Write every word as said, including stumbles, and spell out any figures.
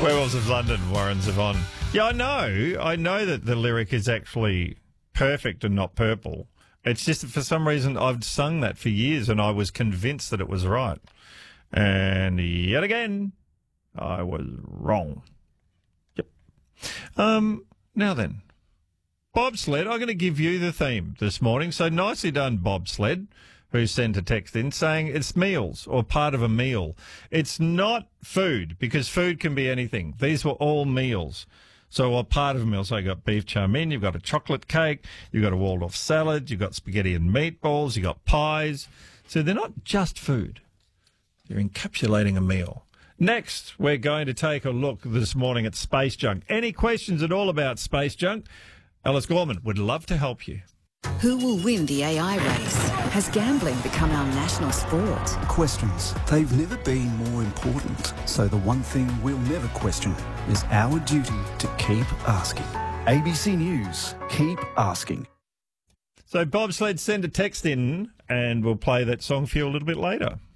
Werewolves of London, Warren Zevon. Yeah, I know. I know that the lyric is actually perfect and not purple. It's just that for some reason I've sung that for years and I was convinced that it was right. And yet again, I was wrong. Yep. Um. Now then, bobsled. I'm going to give you the theme this morning. So nicely done, bobsled, who sent a text in saying it's meals or part of a meal. It's not food, because food can be anything. These were all meals. So a part of a meal. So you got beef chow mein, you've got a chocolate cake, you've got a Waldorf salad, you've got spaghetti and meatballs, you've got pies. So they're not just food. They're encapsulating a meal. Next, we're going to take a look this morning at space junk. Any questions at all about space junk? Alice Gorman would love to help you. Who will win the A I race? Has gambling become our national sport? Questions. They've never been more important. So the one thing we'll never question is our duty to keep asking. A B C News, keep asking. So bobsled, send a text in and we'll play that song for you a little bit later.